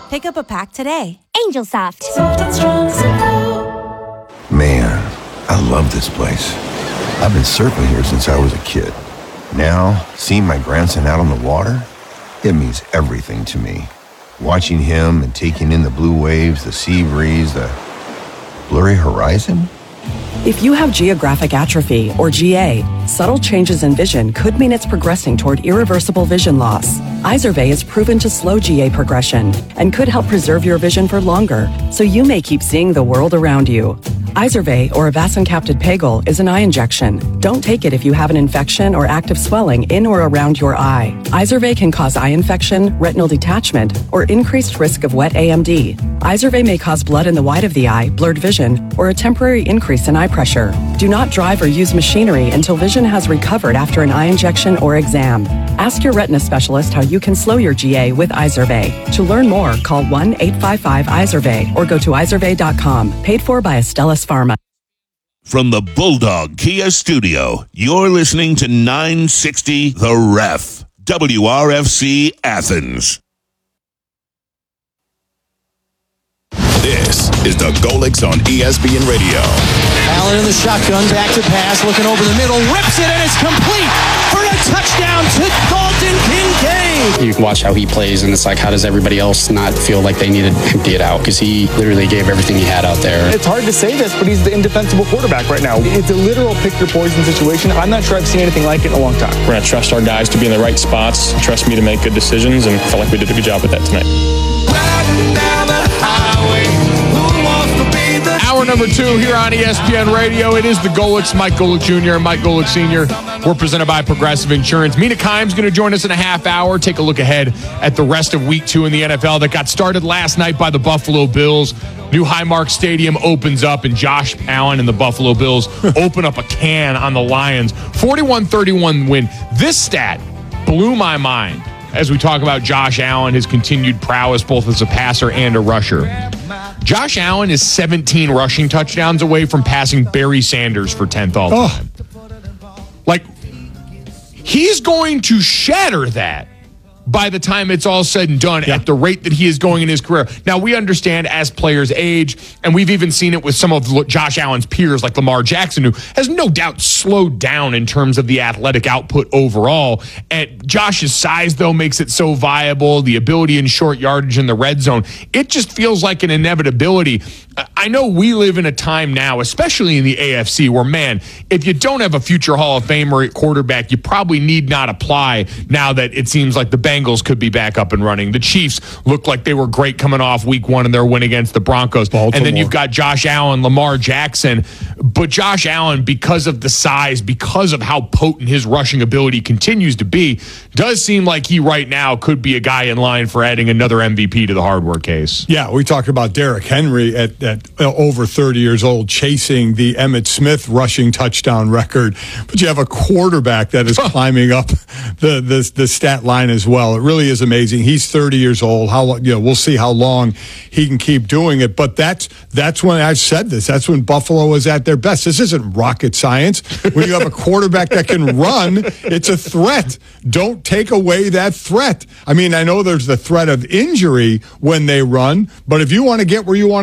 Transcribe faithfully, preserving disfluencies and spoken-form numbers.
Pick up a pack today. Angel Soft. Soft and strong support. Man, I love this place. I've been surfing here since I was a kid. Now, seeing my grandson out on the water, it means everything to me. Watching him and taking in the blue waves, the sea breeze, the blurry horizon. If you have geographic atrophy, or G A, subtle changes in vision could mean it's progressing toward irreversible vision loss. Izervay is proven to slow G A progression and could help preserve your vision for longer, so you may keep seeing the world around you. Izervay, or avacincaptad pegol, is an eye injection. Don't take it if you have an infection or active swelling in or around your eye. Izervay can cause eye infection, retinal detachment, or increased risk of wet A M D. Izervay may cause blood in the white of the eye, blurred vision, or a temporary increase in eye pressure. Do not drive or use machinery until vision has recovered after an eye injection or exam. Ask your retina specialist how you can slow your G A with Izervay. To learn more, call one eight five five Izervay or go to izervay dot com. Paid for by Astellas Pharma. From the Bulldog Kia Studio, you're listening to nine sixty The Ref, W R F C Athens. This is the Golix on E S P N Radio. Allen in the shotgun, back to pass, looking over the middle, rips it, and it's complete for a touchdown to Dalton Kincaid. You can watch how he plays, and it's like, how does everybody else not feel like they need to empty it out? Because he literally gave everything he had out there. It's hard to say this, but he's the indefensible quarterback right now. It's a literal pick-your-poison situation. I'm not sure I've seen anything like it in a long time. We're going to trust our guys to be in the right spots, trust me to make good decisions, and I felt like we did a good job with that tonight. Riding down the highway. Hour number two here on E S P N Radio. It is the Golix, Mike Golick Junior and Mike Golick Senior We're presented by Progressive Insurance. Mina Kimes going to join us in a half hour. Take a look ahead at the rest of week two in the N F L that got started last night by the Buffalo Bills. New Highmark Stadium opens up, and Josh Allen and the Buffalo Bills open up a can on the Lions. forty-one thirty-one win. This stat blew my mind as we talk about Josh Allen, his continued prowess both as a passer and a rusher. Josh Allen is seventeen rushing touchdowns away from passing Barry Sanders for tenth all time. Oh. Like, he's going to shatter that by the time it's all said and done, yeah, at the rate that he is going in his career. Now, we understand as players age, and we've even seen it with some of Josh Allen's peers like Lamar Jackson, who has no doubt slowed down in terms of the athletic output overall. And Josh's size, though, makes it so viable, the ability in short yardage in the red zone. It just feels like an inevitability. I know we live in a time now, especially in the A F C, where, man, if you don't have a future Hall of Famer at quarterback, you probably need not apply now that it seems like the Bengals could be back up and running. The Chiefs looked like they were great coming off week one in their win against the Broncos. Baltimore. And then you've got Josh Allen, Lamar Jackson. But Josh Allen, because of the size, because of how potent his rushing ability continues to be, does seem like he right now could be a guy in line for adding another M V P to the hardware case. Yeah, we talked about Derrick Henry at, at over thirty years old chasing the Emmitt Smith rushing touchdown record. But you have a quarterback that is climbing up the, the, the stat line as well. It really is amazing. He's thirty years old. How you know, we'll see how long he can keep doing it. But that's that's when I've said this. That's when Buffalo is at their best. This isn't rocket science. When you have a quarterback that can run, it's a threat. Don't take away that threat. I mean, I know there's the threat of injury when they run, but if you want to get where you want